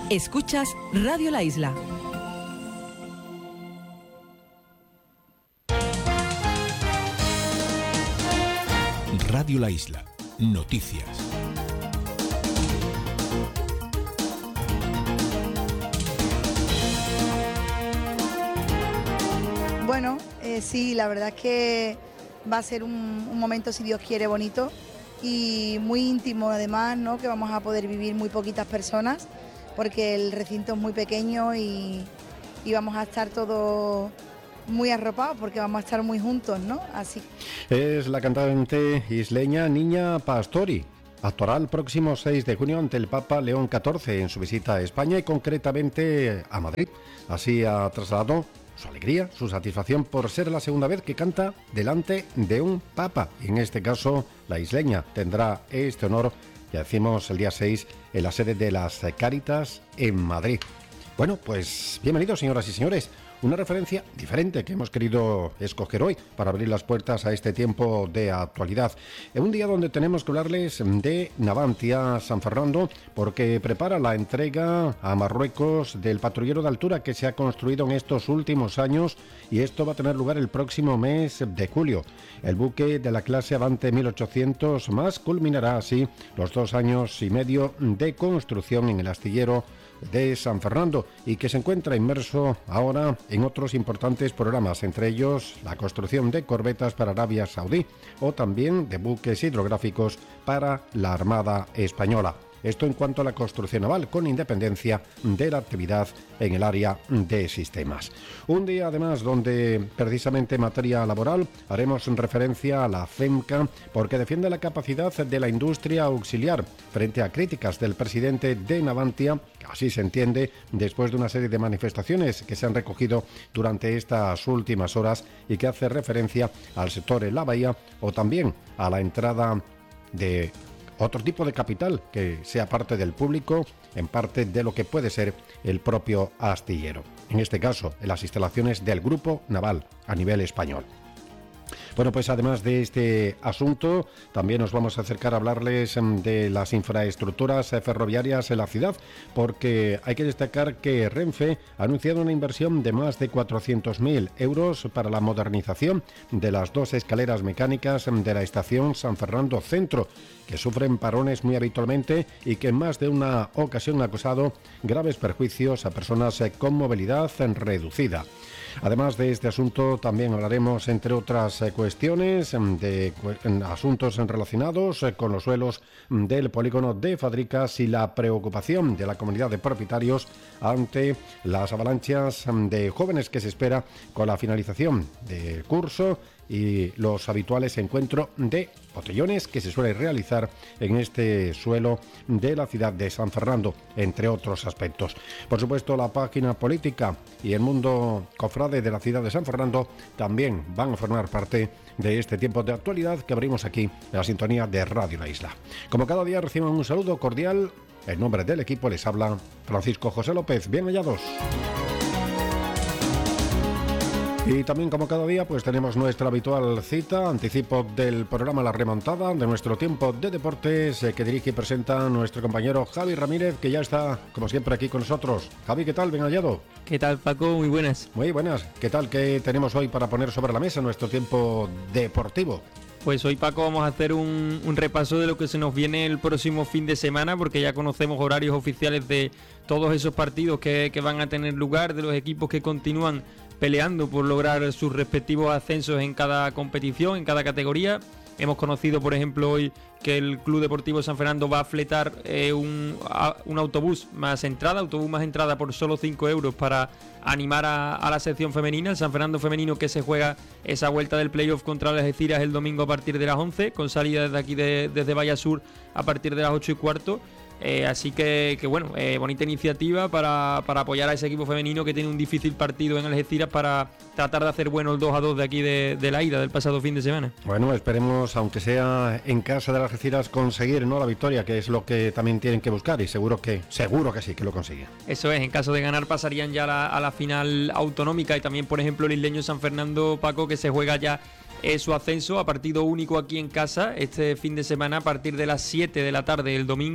Escuchas Radio La Isla. Radio La Isla. Noticias. Bueno, sí, la verdad es que va a ser un momento, si Dios quiere, bonito y muy íntimo además, ¿no? Que vamos a poder vivir muy poquitas personas porque el recinto es muy pequeño y vamos a estar todos muy arropados porque vamos a estar muy juntos, ¿no? Así. Es la cantante isleña Niña Pastori. Actuará el próximo 6 de junio ante el Papa León XIV en su visita a España y concretamente a Madrid. Así ha trasladado su alegría, su satisfacción por ser la segunda vez que canta delante de un Papa. Y en este caso, la isleña tendrá este honor, ya decimos, el día 6 en la sede de las Cáritas en Madrid. Bueno, pues bienvenidos, señoras y señores. Una referencia diferente que hemos querido escoger hoy para abrir las puertas a este tiempo de actualidad. En un día donde tenemos que hablarles de Navantia San Fernando, porque prepara la entrega a Marruecos del patrullero de altura que se ha construido en estos últimos años, y esto va a tener lugar el próximo mes de julio. El buque de la clase Avante 1800 más culminará así los 2 años y medio de construcción en el astillero de San Fernando y que se encuentra inmerso ahora en otros importantes programas, entre ellos la construcción de corbetas para Arabia Saudí o también de buques hidrográficos para la Armada Española. Esto en cuanto a la construcción naval, con independencia de la actividad en el área de sistemas. Un día además donde precisamente en materia laboral haremos referencia a la FEMCA porque defiende la capacidad de la industria auxiliar frente a críticas del presidente de Navantia, así se entiende, después de una serie de manifestaciones que se han recogido durante estas últimas horas y que hace referencia al sector en la bahía o también a la entrada de otro tipo de capital que sea parte del público, en parte de lo que puede ser el propio astillero. En este caso, en las instalaciones del Grupo Naval a nivel español. Bueno, pues además de este asunto, también nos vamos a acercar a hablarles de las infraestructuras ferroviarias en la ciudad, porque hay que destacar que Renfe ha anunciado una inversión de más de 400.000 euros para la modernización de las 2 escaleras mecánicas de la estación San Fernando Centro, que sufren parones muy habitualmente y que en más de una ocasión ha causado graves perjuicios a personas con movilidad reducida. Además de este asunto, también hablaremos, entre otras cuestiones, de asuntos relacionados con los suelos del polígono de Fadricas y la preocupación de la comunidad de propietarios ante las avalanchas de jóvenes que se espera con la finalización del curso y los habituales encuentros de botellones que se suele realizar en este suelo de la ciudad de San Fernando, entre otros aspectos. Por supuesto, la página política y el mundo cofrade de la ciudad de San Fernando también van a formar parte de este tiempo de actualidad que abrimos aquí en la sintonía de Radio La Isla. Como cada día reciban un saludo cordial. En nombre del equipo les habla Francisco José López. Bien hallados. Y también, como cada día, pues tenemos nuestra habitual cita, anticipo del programa La Remontada, de nuestro tiempo de deportes, que dirige y presenta nuestro compañero Javi Ramírez, que ya está, como siempre, aquí con nosotros. Javi, ¿qué tal? Bien hallado. ¿Qué tal, Paco? Muy buenas. Muy buenas. ¿Qué tal? ¿Qué tenemos hoy para poner sobre la mesa nuestro tiempo deportivo? Pues hoy, Paco, vamos a hacer un repaso de lo que se nos viene el próximo fin de semana, porque ya conocemos horarios oficiales de todos esos partidos que van a tener lugar, de los equipos que continúan peleando por lograr sus respectivos ascensos en cada competición, en cada categoría. Hemos conocido, por ejemplo, hoy que el Club Deportivo San Fernando va a fletar un autobús más entrada por solo 5 euros para animar a la sección femenina, el San Fernando femenino, que se juega esa vuelta del playoff contra las Algeciras el domingo a partir de las 11, con salida desde aquí desde Valle Sur a partir de las 8:15. Así que bueno, bonita iniciativa para apoyar a ese equipo femenino que tiene un difícil partido en Algeciras para tratar de hacer bueno el 2-2 de aquí de la ida del pasado fin de semana. Bueno, esperemos, aunque sea en casa de las Algeciras, conseguir, ¿no?, la victoria, que es lo que también tienen que buscar, y seguro que sí, que lo consiguen. Eso es, en caso de ganar pasarían ya a la final autonómica, y también, por ejemplo, el isleño San Fernando, Paco, que se juega ya su ascenso a partido único aquí en casa este fin de semana a partir de las 7 de la tarde el domingo,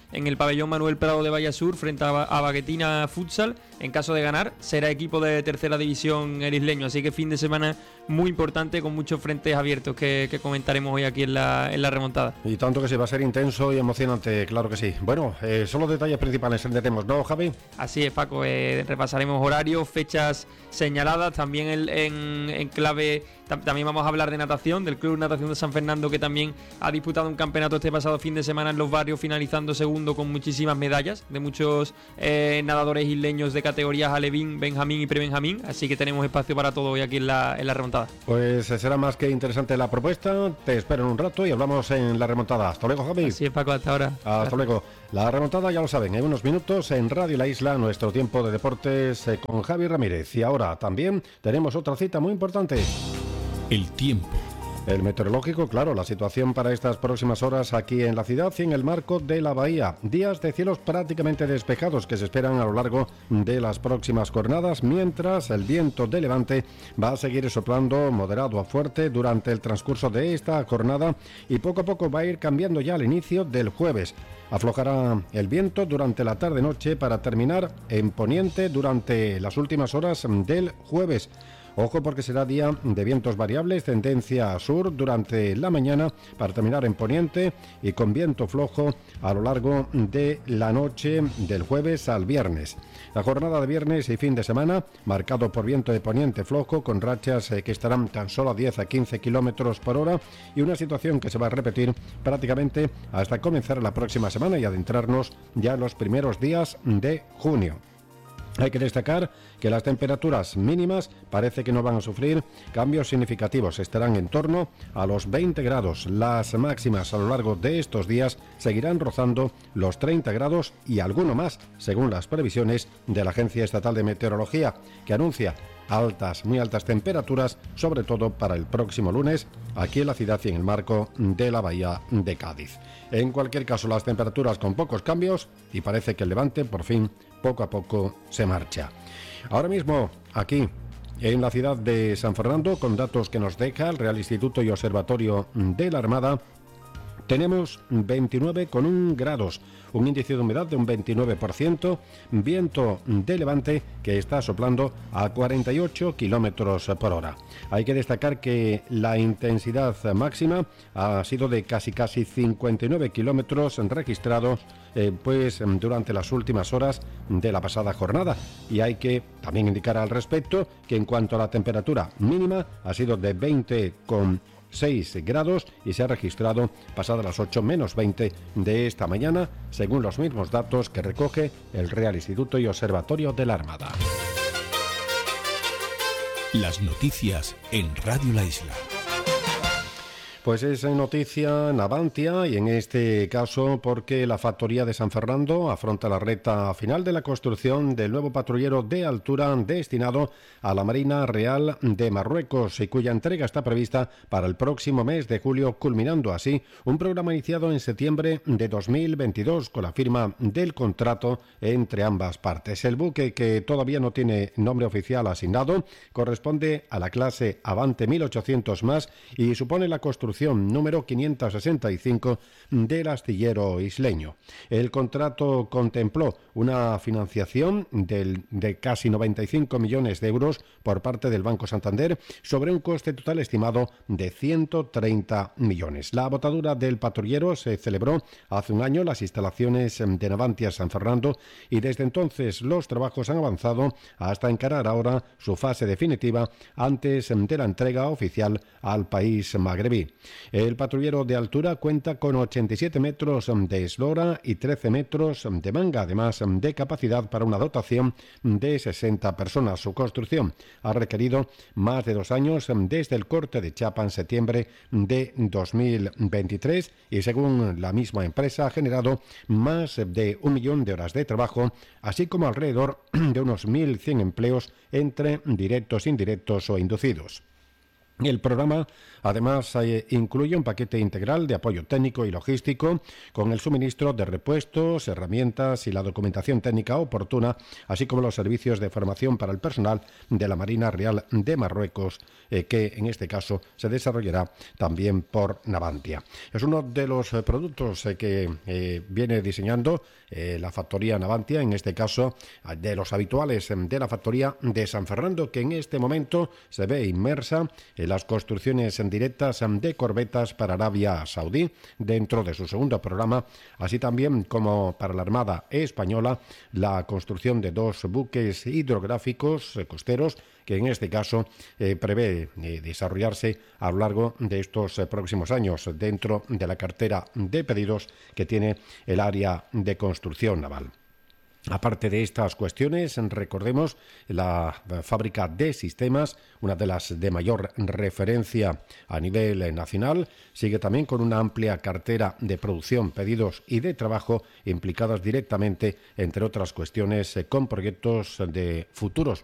en el pabellón Manuel Prado de Vallasur frente a Baguetina Futsal. En caso de ganar, será equipo de tercera división el isleño. Así que fin de semana muy importante, con muchos frentes abiertos que comentaremos hoy aquí en la remontada. Y tanto que sí, va a ser intenso y emocionante, claro que sí. Bueno, son los detalles principales que tenemos, ¿no, Javi? Así es, Paco. Repasaremos horarios, fechas señaladas, también en clave. También vamos a hablar de natación, del Club Natación de San Fernando, que también ha disputado un campeonato este pasado fin de semana en Los Barrios, finalizando segundo con muchísimas medallas de muchos nadadores isleños de categorías alevín, benjamín y prebenjamín. Así que tenemos espacio para todo hoy aquí en la remontada. Pues será más que interesante la propuesta. Te espero en un rato y hablamos en la remontada. Hasta luego, Javi. Así es, Paco, hasta ahora. Hasta luego. La remontada, ya lo saben, en unos minutos en Radio La Isla, nuestro tiempo de deportes con Javi Ramírez. Y ahora también tenemos otra cita muy importante. El tiempo. El meteorológico, claro, la situación para estas próximas horas aquí en la ciudad y en el marco de la bahía. Días de cielos prácticamente despejados que se esperan a lo largo de las próximas jornadas, mientras el viento de levante va a seguir soplando moderado a fuerte durante el transcurso de esta jornada y poco a poco va a ir cambiando ya al inicio del jueves. Aflojará el viento durante la tarde-noche para terminar en poniente durante las últimas horas del jueves. Ojo, porque será día de vientos variables, tendencia a sur durante la mañana para terminar en poniente y con viento flojo a lo largo de la noche del jueves al viernes. La jornada de viernes y fin de semana marcado por viento de poniente flojo con rachas que estarán tan solo a 10 a 15 kilómetros por hora y una situación que se va a repetir prácticamente hasta comenzar la próxima semana y adentrarnos ya en los primeros días de junio. Hay que destacar que las temperaturas mínimas parece que no van a sufrir cambios significativos, estarán en torno a los 20 grados. Las máximas a lo largo de estos días seguirán rozando los 30 grados y alguno más, según las previsiones de la Agencia Estatal de Meteorología, que anuncia muy altas temperaturas, sobre todo para el próximo lunes, aquí en la ciudad y en el marco de la bahía de Cádiz. En cualquier caso, las temperaturas con pocos cambios y parece que el levante, por fin, poco a poco se marcha. Ahora mismo, aquí, en la ciudad de San Fernando, con datos que nos deja el Real Instituto y Observatorio de la Armada, tenemos 29,1 grados, un índice de humedad de un 29%, viento de levante que está soplando a 48 kilómetros por hora. Hay que destacar que la intensidad máxima ha sido de casi 59 kilómetros registrados durante las últimas horas de la pasada jornada. Y hay que también indicar al respecto que en cuanto a la temperatura mínima ha sido de 20,6 grados y se ha registrado pasadas las 8 menos 20 de esta mañana, según los mismos datos que recoge el Real Instituto y Observatorio de la Armada. Las noticias en Radio La Isla. Pues es noticia Navantia y en este caso porque la factoría de San Fernando afronta la recta final de la construcción del nuevo patrullero de altura destinado a la Marina Real de Marruecos y cuya entrega está prevista para el próximo mes de julio, culminando así un programa iniciado en septiembre de 2022 con la firma del contrato entre ambas partes. El buque, que todavía no tiene nombre oficial asignado, corresponde a la clase Avante 1800 más y supone la construcción número 565 del astillero isleño. El contrato contempló una financiación de casi 95 millones de euros por parte del Banco Santander sobre un coste total estimado de 130 millones. La botadura del patrullero se celebró hace un año en las instalaciones de Navantia San Fernando y desde entonces los trabajos han avanzado hasta encarar ahora su fase definitiva antes de la entrega oficial al país magrebí. El patrullero de altura cuenta con 87 metros de eslora y 13 metros de manga, además de capacidad para una dotación de 60 personas. Su construcción ha requerido más de 2 años desde el corte de chapa en septiembre de 2023 y, según la misma empresa, ha generado más de 1 millón de horas de trabajo, así como alrededor de unos 1.100 empleos entre directos, indirectos o inducidos. El programa, además, incluye un paquete integral de apoyo técnico y logístico con el suministro de repuestos, herramientas y la documentación técnica oportuna, así como los servicios de formación para el personal de la Marina Real de Marruecos, que en este caso se desarrollará también por Navantia. Es uno de los productos que viene diseñando la factoría Navantia, en este caso de los habituales de la factoría de San Fernando, que en este momento se ve inmersa en las construcciones directas de corbetas para Arabia Saudí dentro de su segundo programa, así también como para la Armada Española la construcción de 2 buques hidrográficos costeros que en este caso prevé desarrollarse a lo largo de estos próximos años dentro de la cartera de pedidos que tiene el área de construcción naval. Aparte de estas cuestiones, recordemos la fábrica de sistemas, una de las de mayor referencia a nivel nacional, sigue también con una amplia cartera de producción, pedidos y de trabajo implicadas directamente, entre otras cuestiones, con proyectos de futuros